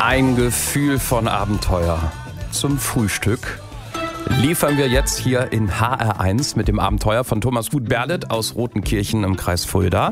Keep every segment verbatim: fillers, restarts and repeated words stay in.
Ein Gefühl von Abenteuer zum Frühstück liefern wir jetzt hier in H R eins mit dem Abenteuer von Thomas Gut-Berlet aus Rotenkirchen im Kreis Fulda.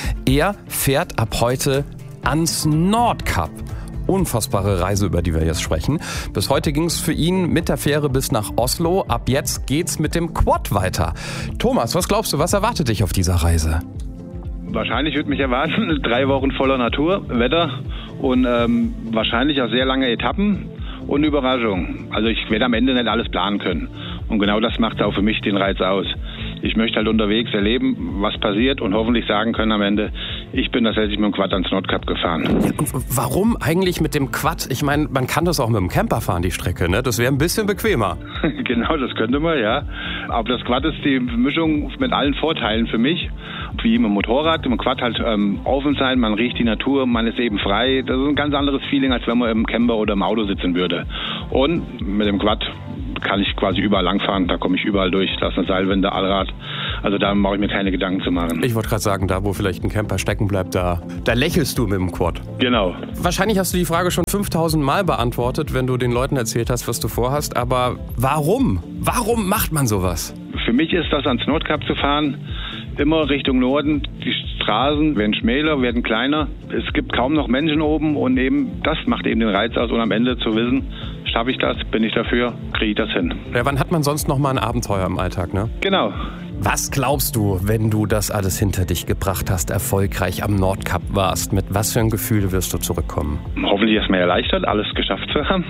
Er fährt ab heute ans Nordkap. Unfassbare Reise, über die wir jetzt sprechen. Bis heute ging es für ihn mit der Fähre bis nach Oslo. Ab jetzt geht's mit dem Quad weiter. Thomas, was glaubst du, was erwartet dich auf dieser Reise? Wahrscheinlich wird mich erwarten, drei Wochen voller Natur, Wetter und ähm, wahrscheinlich auch sehr lange Etappen und Überraschungen. Also ich werde am Ende nicht alles planen können. Und genau das macht auch für mich den Reiz aus. Ich möchte halt unterwegs erleben, was passiert und hoffentlich sagen können am Ende, ich bin tatsächlich mit dem Quad ans Nordkap gefahren. Ja, und warum eigentlich mit dem Quad? Ich meine, man kann das auch mit dem Camper fahren, die Strecke, ne? Das wäre ein bisschen bequemer. Genau, das könnte man, ja. Aber das Quad ist die Mischung mit allen Vorteilen für mich. Wie mit dem Motorrad, mit dem Quad halt ähm, offen sein, man riecht die Natur, man ist eben frei. Das ist ein ganz anderes Feeling, als wenn man im Camper oder im Auto sitzen würde. Und mit dem Quad kann ich quasi überall langfahren, da komme ich überall durch, da ist eine Seilwinde, Allrad. Also da mache ich mir keine Gedanken zu machen. Ich wollte gerade sagen, da wo vielleicht ein Camper stecken bleibt, da, da lächelst du mit dem Quad. Genau. Wahrscheinlich hast du die Frage schon fünftausend Mal beantwortet, wenn du den Leuten erzählt hast, was du vorhast. Aber warum? Warum macht man sowas? Für mich ist das, ans Nordkap zu fahren, immer Richtung Norden. Die Straßen werden schmäler, werden kleiner. Es gibt kaum noch Menschen oben und eben das macht eben den Reiz aus. Und am Ende zu wissen, schaffe ich das, bin ich dafür, kriege ich das hin. Ja, wann hat man sonst noch mal ein Abenteuer im Alltag, ne? Genau. Was glaubst du, wenn du das alles hinter dich gebracht hast, erfolgreich am Nordkap warst? Mit was für ein Gefühl wirst du zurückkommen? Hoffentlich erstmal erleichtert, alles geschafft zu haben.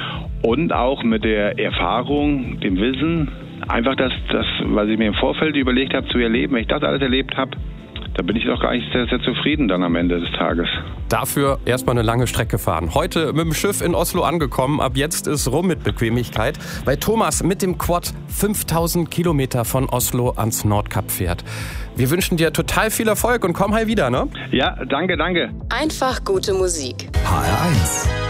Und auch mit der Erfahrung, dem Wissen, einfach das, das, was ich mir im Vorfeld überlegt habe, zu erleben. Wenn ich das alles erlebt habe, da bin ich doch gar nicht sehr, sehr zufrieden dann am Ende des Tages. Dafür erstmal eine lange Strecke fahren. Heute mit dem Schiff in Oslo angekommen. Ab jetzt ist rum mit Bequemlichkeit, weil Thomas mit dem Quad fünftausend Kilometer von Oslo ans Nordkap fährt. Wir wünschen dir total viel Erfolg und komm heil wieder, ne? Ja, danke, danke. Einfach gute Musik. H R eins.